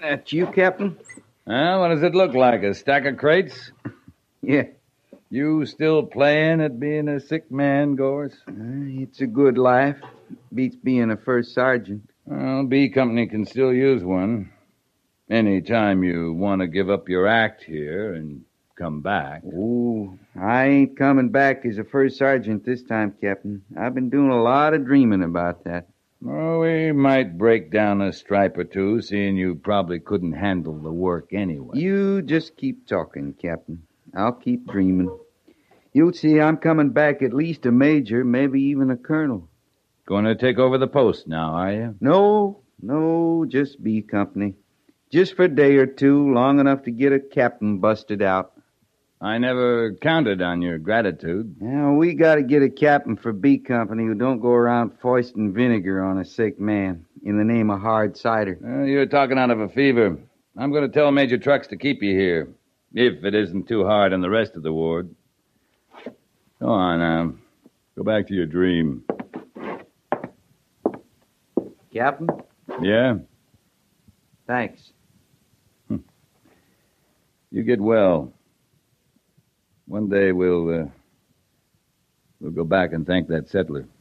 That you, Captain? What does it look like? A stack of crates? Yeah. You still playing at being a sick man, Gorse? It's a good life. Beats being a first sergeant. Well, B Company can still use one. Any time you want to give up your act here and come back. Oh, I ain't coming back as a first sergeant this time, Captain. I've been doing a lot of dreaming about that. Well, we might break down a stripe or two, seeing you probably couldn't handle the work anyway. You just keep talking, Captain. I'll keep dreaming. You'll see I'm coming back at least a major, maybe even a colonel. Going to take over the post now, are you? No, just B Company. Just for a day or two, long enough to get a captain busted out. I never counted on your gratitude. Now, we got to get a captain for B Company who don't go around foisting vinegar on a sick man in the name of hard cider. You're talking out of a fever. I'm going to tell Major Trucks to keep you here, if it isn't too hard on the rest of the ward. Go on now. Go back to your dream. Captain? Yeah? Thanks. You get well. One day we'll go back and thank that settler.